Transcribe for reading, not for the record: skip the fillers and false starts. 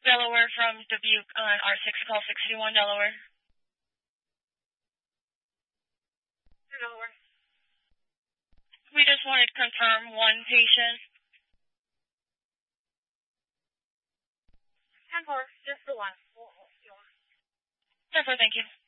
Delaware from Dubuque on R6, call 621 Delaware. Delaware. We just wanted to confirm one patient. 10-4, just the one. 10-4, thank you.